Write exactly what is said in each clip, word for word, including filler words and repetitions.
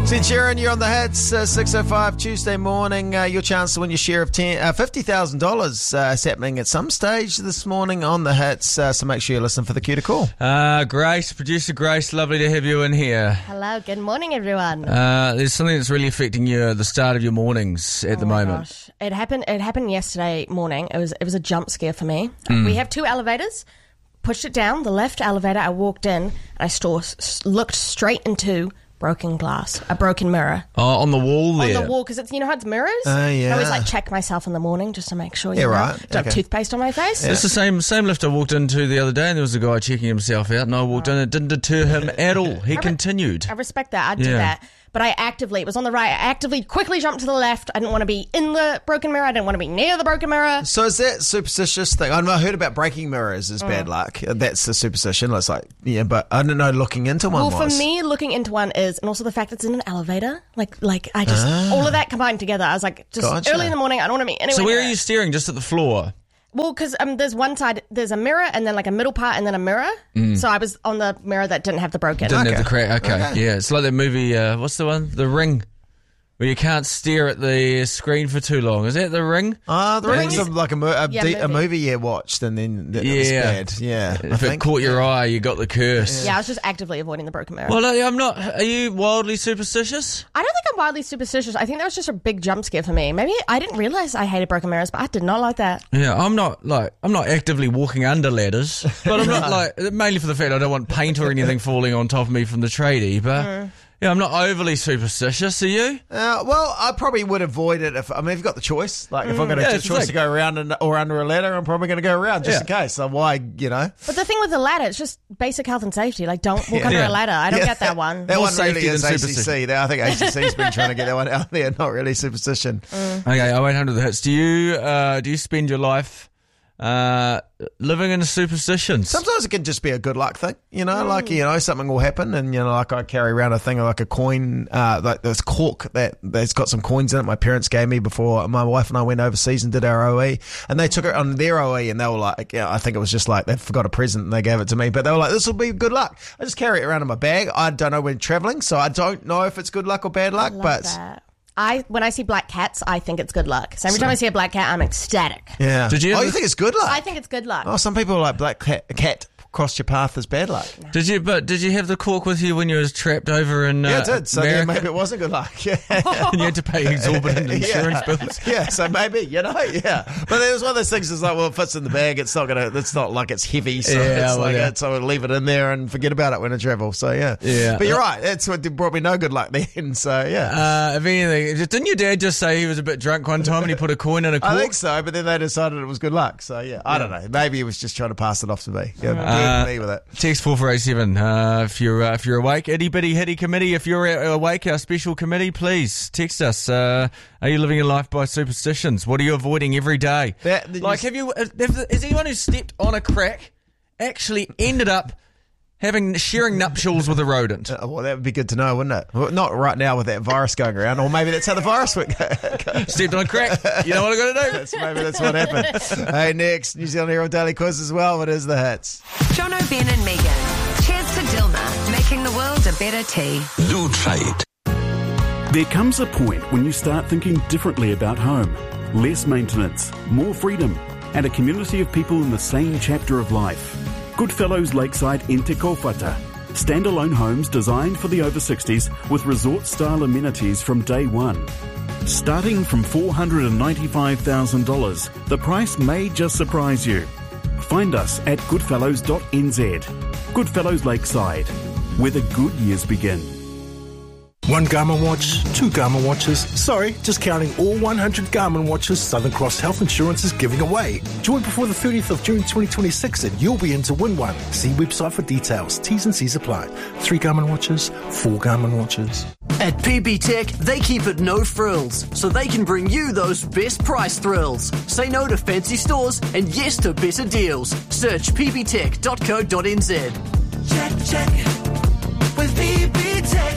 Sid Sheeran, you're on the hits, uh, six oh five Tuesday morning. Uh, your chance to win your share of ten, uh, fifty thousand dollars uh, is happening at some stage this morning on the hits, uh, so make sure you listen for the cue to call. Uh, Grace, producer Grace, lovely to have you in here. Hello, good morning, everyone. Uh, there's something that's really affecting you at the start of your mornings at oh the my moment. Gosh. It happened. It happened yesterday morning. It was it was a jump scare for me. Mm. We have two elevators. Pushed it down, the left elevator. I walked in, and I saw, looked straight into broken glass, a broken mirror. Oh, on the wall there? On the wall, because it's, you know how it's mirrors? Oh, uh, yeah. I always like check myself in the morning just to make sure you yeah, know. right. Don't okay. have toothpaste on my face. Yeah. It's the same same lift I walked into the other day, and there was a guy checking himself out, and I walked in, and it didn't deter him at all. He I re- continued. I respect that. I'd yeah. do that. But I actively, it was on the right, I actively quickly jumped to the left. I didn't want to be in the broken mirror. I didn't want to be near the broken mirror. So is that superstitious thing? I heard about breaking mirrors is mm. bad luck. That's the superstition. It's like, yeah, but I don't know looking into one Well, was. for me, looking into one is, and also the fact it's in an elevator. Like, like I just, ah. all of that combined together. I was like, just gotcha. Early in the morning, I don't want to be anywhere So where near are you it. staring? Just at the floor? Well, because um, there's one side, there's a mirror and then like a middle part and then a mirror. Mm. So I was on the mirror that didn't have the broken. Didn't okay. have the crack. Okay. okay. Yeah, it's like that movie, uh, what's the one? The Ring. Where you can't stare at the screen for too long. Is that The Ring? Ah, uh, The, the Ring's ring like a, mo- a, yeah, de- movie. a movie you watched and then it yeah. was bad. Yeah. If it caught your eye, you got the curse. Yeah. yeah, I was just actively avoiding the broken mirror. Well, I'm not. Are you wildly superstitious? I don't think I'm wildly superstitious. I think that was just a big jump scare for me. Maybe I didn't realise I hated broken mirrors, but I did not like that. Yeah, I'm not like I'm not actively walking under ladders, but I'm not like mainly for the fact I don't want paint or anything falling on top of me from the tradie, but. Mm. Yeah, I'm not overly superstitious, are you? Uh, well, I probably would avoid it if, I mean, if you've got the choice. Like, if mm. I've got a yeah, choice to go around and, or under a ladder, I'm probably going to go around just yeah. in case. So why, you know? But the thing with the ladder, it's just basic health and safety. Like, don't walk yeah. under yeah. a ladder. I don't yeah. get that one. That More one really is A C C. superstition. I think A C C's been trying to get that one out there. Not really superstition. Mm. Okay, oh eight hundred the hits. Do you, uh, do you spend your life... Uh, living in a superstition? Sometimes it can just be a good luck thing, you know, mm. like, you know, something will happen and, you know, like I carry around a thing like a coin, uh, like this cork that, that's got some coins in it my parents gave me before my wife and I went overseas and did our O E, and they took it on their O E and they were like, yeah, I think it was just like they forgot a present and they gave it to me, but they were like, this will be good luck. I just carry it around in my bag. I don't know when traveling, so I don't know if it's good luck or bad luck, but... That. I when I see black cats, I think it's good luck. So every time I see a black cat, I'm ecstatic. Yeah. Did you? Oh, ever... you think it's good luck? I think it's good luck. Oh, some people are like black cat, cat crossed your path as bad luck. No. Did you? But did you have the cork with you when you was trapped over in? Uh, yeah, I did. So America? then maybe it wasn't good luck. Yeah. And you had to pay exorbitant insurance yeah. bills. Yeah. So maybe you know. Yeah. But it was one of those things. It's like, well, it fits in the bag. It's not gonna. It's not like it's heavy. So yeah, it's well, like yeah. it, so I'll leave it in there and forget about it when I travel. So yeah. Yeah. But you're right. That's what brought me no good luck then. So yeah. Uh, if anything, didn't your dad just say he was a bit drunk one time and he put a coin in a cork? I think so. But then they decided it was good luck. So yeah. I don't know. Maybe he was just trying to pass it off to me. Yeah. Uh, me with it. Text four four eight seven. Uh, if you're uh, if you're awake, itty bitty hitty committee. If you're awake, our special committee, please text us. Uh, are you living your life by superstitions? What are you avoiding every day? That, like, have you? Has anyone who stepped on a crack actually ended up having sharing nuptials with a rodent? Uh, well, that would be good to know, wouldn't it? Well, not right now with that virus going around, or maybe that's how the virus went. Stepped on a crack. You know what I got to do? That's, maybe that's what happened. Hey, next, New Zealand Herald Daily Quiz as well. What is the hits? Jono, Ben and Megan. Cheers to Dilma, making the world a better tea. Do try it. There comes a point when you start thinking differently about home. Less maintenance, more freedom, and a community of people in the same chapter of life. Goodfellows Lakeside in Te Kaupata. Standalone homes designed for the over sixties with resort-style amenities from day one. Starting from four hundred ninety-five thousand dollars, the price may just surprise you. Find us at goodfellows dot n z. Goodfellows Lakeside, where the good years begin. One Garmin watch, two Garmin watches. Sorry, just counting all one hundred Garmin watches Southern Cross Health Insurance is giving away. Join before the thirtieth of June twenty twenty-six and you'll be in to win one. See website for details. T's and C's apply. Three Garmin watches, four Garmin watches. At P B Tech, they keep it no frills, so they can bring you those best price thrills. Say no to fancy stores and yes to better deals. Search p b tech dot co dot n z. Check, check with P B Tech.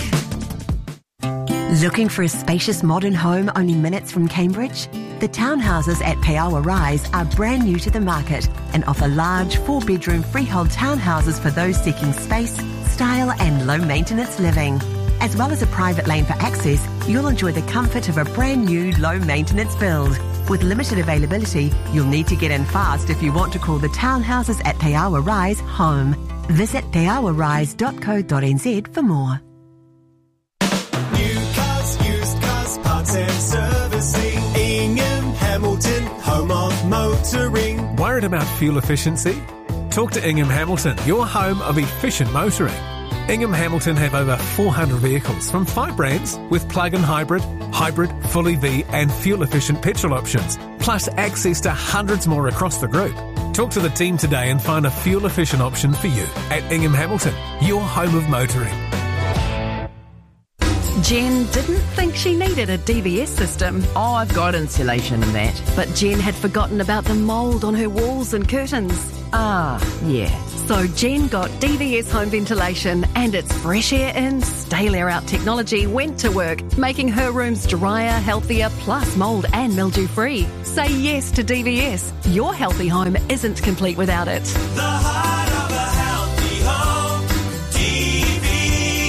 Looking for a spacious modern home only minutes from Cambridge? The townhouses at Peawa Rise are brand new to the market and offer large four-bedroom freehold townhouses for those seeking space, style and low-maintenance living. As well as a private lane for access, you'll enjoy the comfort of a brand new low-maintenance build. With limited availability, you'll need to get in fast if you want to call the townhouses at Te Awa Rise home. Visit te awa rise dot co dot n z for more. New cars, used cars, parts and servicing. Ingham Hamilton, home of motoring. Worried about fuel efficiency? Talk to Ingham Hamilton, your home of efficient motoring. Ingham Hamilton have over four hundred vehicles from five brands with plug-in hybrid, hybrid, fully V and fuel-efficient petrol options, plus access to hundreds more across the group. Talk to the team today and find a fuel-efficient option for you at Ingham Hamilton, your home of motoring. Jen didn't think she needed a D V S system. Oh, I've got insulation and that. But Jen had forgotten about the mould on her walls and curtains. Ah, yeah. So Jen got D V S home ventilation, and its fresh air in, stale air out technology went to work, making her rooms drier, healthier, plus mould and mildew free. Say yes to D V S. Your healthy home isn't complete without it. The heart of a healthy home, D V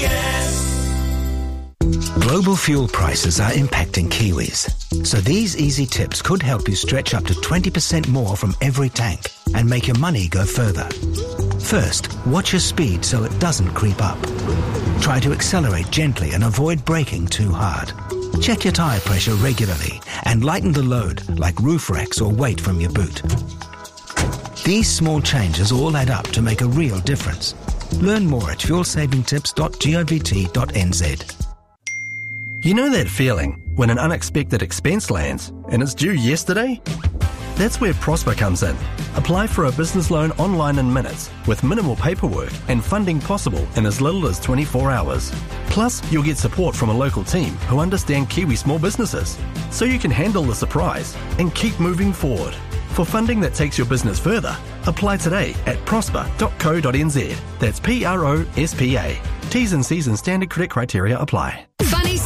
S. Global fuel prices are impacting Kiwis. So these easy tips could help you stretch up to twenty percent more from every tank and make your money go further. First, watch your speed so it doesn't creep up. Try to accelerate gently and avoid braking too hard. Check your tyre pressure regularly and lighten the load like roof racks or weight from your boot. These small changes all add up to make a real difference. Learn more at fuel saving tips dot govt dot n z. You know that feeling when an unexpected expense lands and it's due yesterday? That's where Prosper comes in. Apply for a business loan online in minutes with minimal paperwork and funding possible in as little as twenty-four hours. Plus, you'll get support from a local team who understand Kiwi small businesses, so you can handle the surprise and keep moving forward. For funding that takes your business further, apply today at prosper dot co dot n z. That's P R O S P A. T's and C's and standard credit criteria apply. Funny